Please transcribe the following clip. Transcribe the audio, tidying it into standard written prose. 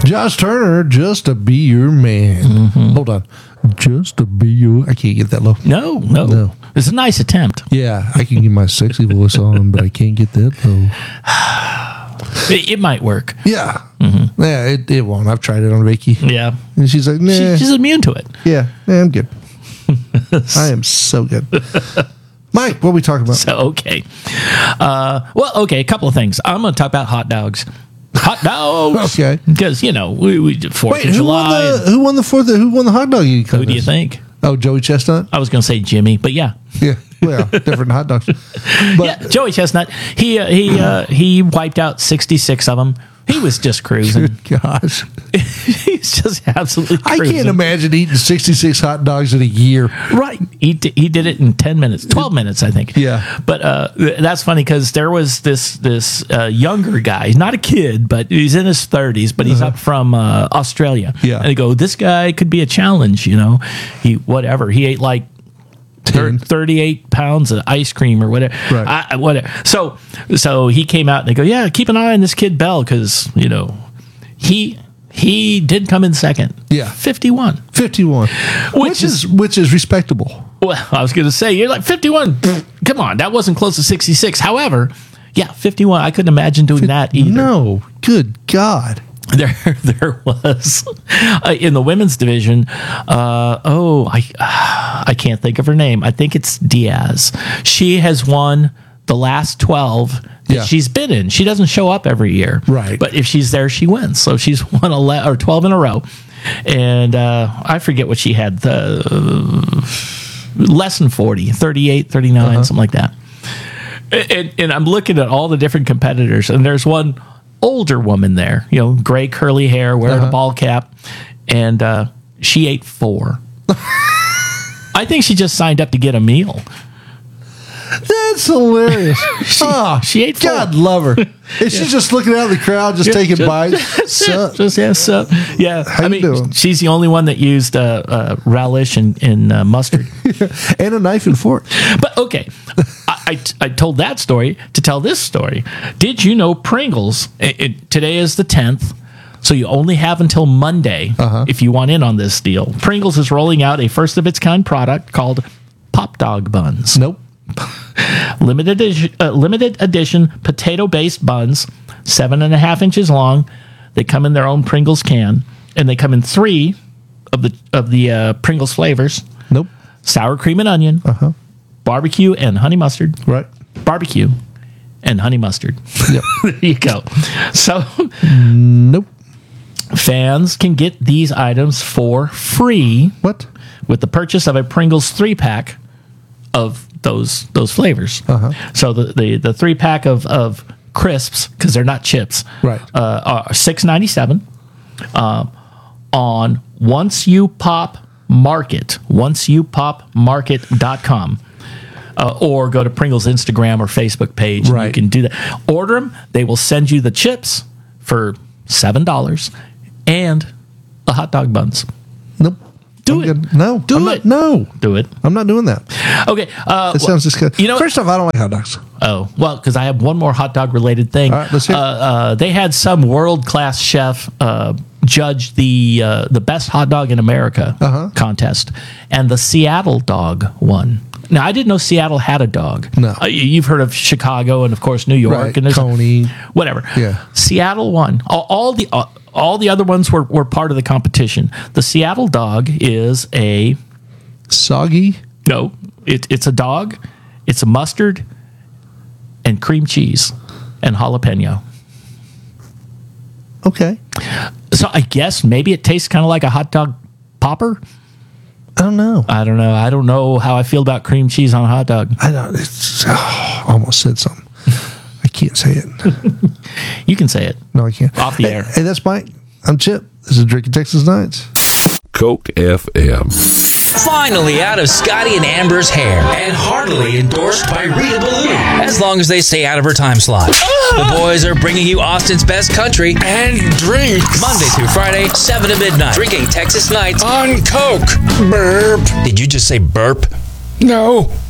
Josh Turner, just to be your man. Mm-hmm. Hold on. Just to be your... I can't get that low. No. It's a nice attempt. Yeah, I can get my sexy voice on, but I can't get that low. It might work. Yeah. Mm-hmm. Yeah, it won't. I've tried it on Vicky. Yeah. And she's like, nah. She's immune to it. Yeah, I'm good. I am so good. Mike, what are we talking about? So, okay. A couple of things. I'm going to talk about hot dogs. Hot dogs. Okay. Because, we did 4th of July. Who won the hot dog eating contest? Who do you think? Oh, Joey Chestnut? I was going to say Jimmy, but yeah. Yeah, well, different hot dogs. But, yeah, Joey Chestnut. He wiped out 66 of them. He was just cruising. Good gosh. He's just absolutely cruising. I can't imagine eating 66 hot dogs in a year. Right. He did it in 10 minutes, 12 minutes, I think. Yeah. But that's funny because there was this younger guy. He's not a kid, but he's in his 30s, but he's up from Australia. Yeah. And they go, this guy could be a challenge, He ate like 38 pounds of ice cream or whatever. Right. Whatever. So he came out and they go, yeah, keep an eye on this kid Bell because, he did come in second. Yeah. 51. Which is respectable. Well, I was going to say, you're like 51. Come on. That wasn't close to 66. However, yeah, 51. I couldn't imagine doing that either. No. Good God. There was in the women's division. I can't think of her name. I think it's Diaz. She has won the last 12 that she's been in. She doesn't show up every year, right? But if she's there, she wins. So she's won 11 or 12 in a row, and I forget what she had. Less than 40, 38, 39, something like that. And I'm looking at all the different competitors, and there's one older woman there, gray curly hair, wearing a ball cap, and she ate 4. I think she just signed up to get a meal. That's hilarious. She ate 4. God love her. Is she just looking out of the crowd, just taking bites? Sup? Yeah. How you doing? She's the only one that used relish and mustard. And a knife and fork. But okay, I told that story to tell this story. Did you know Pringles, today is the 10th, so you only have until Monday if you want in on this deal. Pringles is rolling out a first-of-its-kind product called Pop Dog Buns. Nope. Limited edition potato-based buns, 7.5 inches long. They come in their own Pringles can, and they come in 3 of the Pringles flavors. Nope. Sour cream and onion, barbecue and honey mustard. Right. Barbecue and honey mustard. Yep. There you go. So, nope. Fans can get these items for free. What? With the purchase of a Pringles 3-pack of those flavors. So the 3-pack of crisps, because they're not chips, right, are $6.97 on Once You Pop Market, onceyoupopmarket.com. Or go to Pringles Instagram or Facebook page. Right. And you can do that. Order them. They will send you the chips for $7 and the hot dog buns. Nope. Do it. Good. No. Do it. No. Do it. I'm not doing that. Okay. That sounds just good. First off, I don't like hot dogs. Oh, well, because I have one more hot dog related thing. All right, let's hear it. They had some world-class chef judge the best hot dog in America contest, and the Seattle dog won. Now, I didn't know Seattle had a dog. No. You've heard of Chicago and, of course, New York. Right. And there's Coney. Whatever. Yeah. Seattle won. All the other ones were part of the competition. The Seattle dog is a... Soggy? No. It's a dog. It's a mustard and cream cheese and jalapeno. Okay. So I guess maybe it tastes kind of like a hot dog popper. I don't know. I don't know how I feel about cream cheese on a hot dog. I don't. I almost said something. I can't say it. You can say it. No, I can't. Off the air. Hey, that's Mike. I'm Chip. This is Drinking Texas Nights. Coke FM. Finally out of Scotty and Amber's hair, and heartily endorsed by Rita Ballou. As long as they stay out of her time slot. The boys are bringing you Austin's best country and drinks. Monday through Friday, 7 to midnight. Drinking Texas Nights on Coke. Burp. Did you just say burp? No.